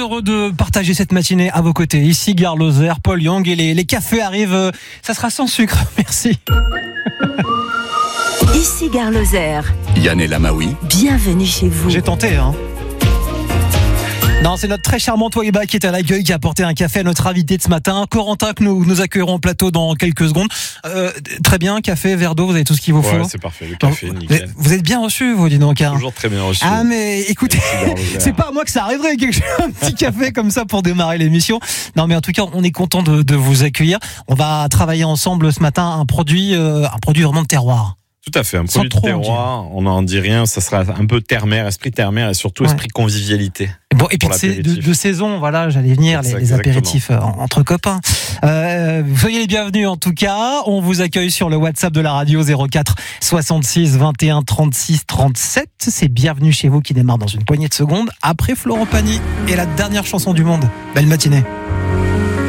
heureux de partager cette matinée à vos côtés. Ici Gare Lozère, Paul Young et les cafés arrivent. Ça sera sans sucre, merci. Ici Gare Lozère. Yann El Amaoui. Bienvenue chez vous. J'ai tenté, hein. Non, c'est notre très charmante Waiba qui est à l'accueil, qui a apporté un café à notre invité de ce matin, Corentin, que nous accueillerons au plateau dans quelques secondes. Très bien, café, verre d'eau, vous avez tout ce qu'il vous faut. Ouais, c'est parfait, le café, nickel. Vous êtes bien reçu, vous, dis donc. Hein. Toujours très bien reçu. Ah, mais écoutez, c'est pas à moi que ça arriverait, un petit café comme ça pour démarrer l'émission. Non, mais en tout cas, on est content de vous accueillir. On va travailler ensemble ce matin un produit vraiment de terroir. Tout à fait, un produit de terroir, on n'en dit rien, ça sera un peu terre-mer, esprit terre-mer et surtout esprit convivialité. Bon, et puis de saison, voilà, j'allais venir, les apéritifs entre copains. Soyez les bienvenus en tout cas, on vous accueille sur le WhatsApp de la radio 04 66 21 36 37. C'est Bienvenue chez vous qui démarre dans une poignée de secondes après Florent Pagny et la dernière chanson du monde. Belle matinée.